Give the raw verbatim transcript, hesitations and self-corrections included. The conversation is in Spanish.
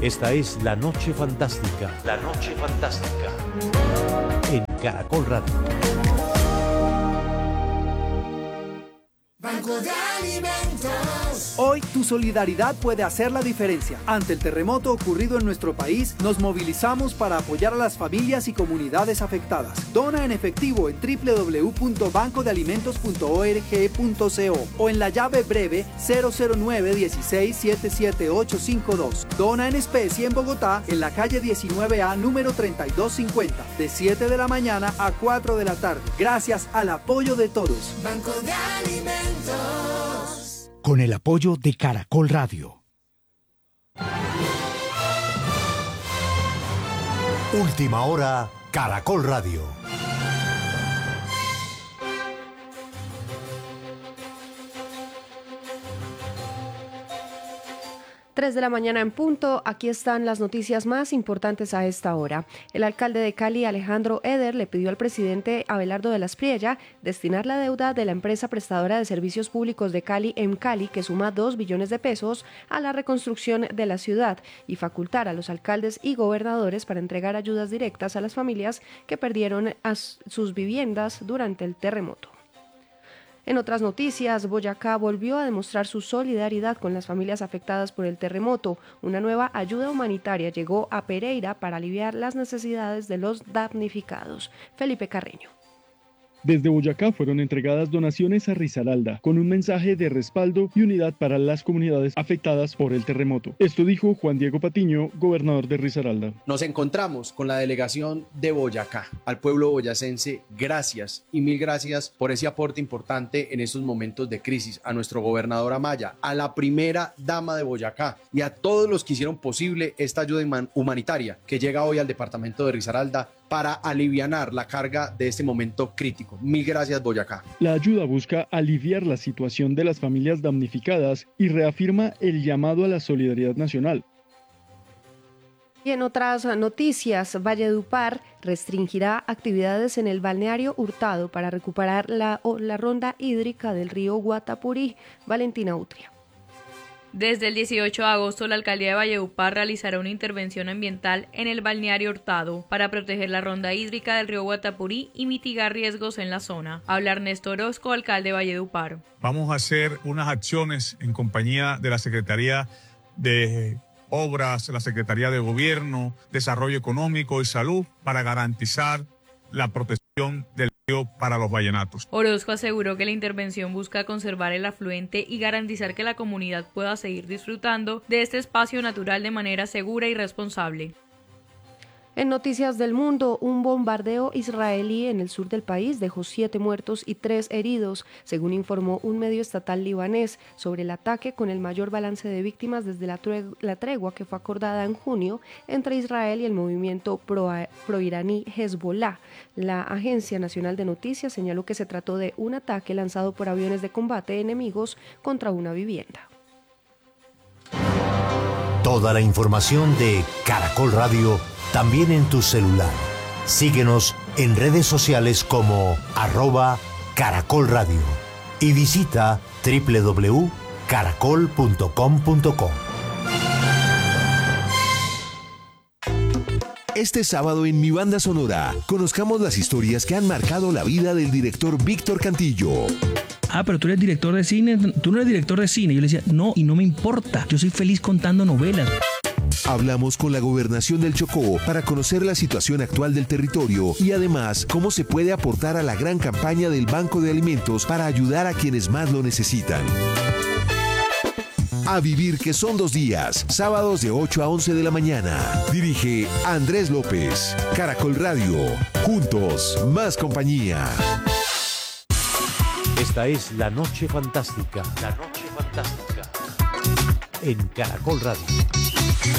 Esta es La Noche Fantástica. La Noche Fantástica. En Caracol Radio. Banco de Alimentos. Hoy tu solidaridad puede hacer la diferencia. Ante el terremoto ocurrido en nuestro país, nos movilizamos para apoyar a las familias y comunidades afectadas. Dona en efectivo en doble u doble u doble u punto banco de alimentos punto org punto co o en la llave breve cero cero nueve uno seis siete siete ocho cinco dos. Dona en especie en Bogotá, en la calle diecinueve A, número treinta y dos cincuenta, de siete de la mañana a cuatro de la tarde. Gracias al apoyo de todos. Banco de Alimentos. Con el apoyo de Caracol Radio. Última hora, Caracol Radio. tres de la mañana en punto, aquí están las noticias más importantes a esta hora. El alcalde de Cali, Alejandro Eder, le pidió al presidente Abelardo de la Espriella destinar la deuda de la empresa prestadora de servicios públicos de Cali, EMCALI, que suma dos billones de pesos, a la reconstrucción de la ciudad y facultar a los alcaldes y gobernadores para entregar ayudas directas a las familias que perdieron a sus viviendas durante el terremoto. En otras noticias, Boyacá volvió a demostrar su solidaridad con las familias afectadas por el terremoto. Una nueva ayuda humanitaria llegó a Pereira para aliviar las necesidades de los damnificados. Felipe Carreño. Desde Boyacá fueron entregadas donaciones a Risaralda, con un mensaje de respaldo y unidad para las comunidades afectadas por el terremoto. Esto dijo Juan Diego Patiño, gobernador de Risaralda. Nos encontramos con la delegación de Boyacá. Al pueblo boyacense, gracias y mil gracias por ese aporte importante en estos momentos de crisis. A nuestro gobernador Amaya, a la primera dama de Boyacá y a todos los que hicieron posible esta ayuda humanitaria que llega hoy al departamento de Risaralda para alivianar la carga de este momento crítico. Mil gracias, Boyacá. La ayuda busca aliviar la situación de las familias damnificadas y reafirma el llamado a la solidaridad nacional. Y en otras noticias, Valledupar restringirá actividades en el balneario Hurtado para recuperar la, la ronda hídrica del río Guatapurí. Valentina Utria. Desde el dieciocho de agosto, la alcaldía de Valledupar realizará una intervención ambiental en el balneario Hurtado para proteger la ronda hídrica del río Guatapurí y mitigar riesgos en la zona. Habla Ernesto Orozco, alcalde de Valledupar. Vamos a hacer unas acciones en compañía de la Secretaría de Obras, la Secretaría de Gobierno, Desarrollo Económico y Salud para garantizar la protección del río para los vallenatos. Orozco aseguró que la intervención busca conservar el afluente y garantizar que la comunidad pueda seguir disfrutando de este espacio natural de manera segura y responsable. En noticias del mundo, un bombardeo israelí en el sur del país dejó siete muertos y tres heridos, según informó un medio estatal libanés, sobre el ataque con el mayor balance de víctimas desde la, tregu- la tregua que fue acordada en junio entre Israel y el movimiento pro- pro-iraní Hezbollah. La Agencia Nacional de Noticias señaló que se trató de un ataque lanzado por aviones de combate enemigos contra una vivienda. Toda la información de Caracol Radio también en tu celular. Síguenos en redes sociales como arroba Caracol Radio y visita doble u doble u doble u punto caracol punto com punto co. Este sábado en Mi Banda Sonora, conozcamos las historias que han marcado la vida del director Víctor Cantillo. Ah, pero tú eres director de cine, tú no eres director de cine. Yo le decía, no, y no me importa, yo soy feliz contando novelas. Hablamos con la Gobernación del Chocó para conocer la situación actual del territorio y además cómo se puede aportar a la gran campaña del Banco de Alimentos para ayudar a quienes más lo necesitan. A vivir, que son dos días, sábados de ocho a once de la mañana. Dirige Andrés López. Caracol Radio. Juntos, más compañía. Esta es La Noche Fantástica. La Noche Fantástica. En Caracol Radio.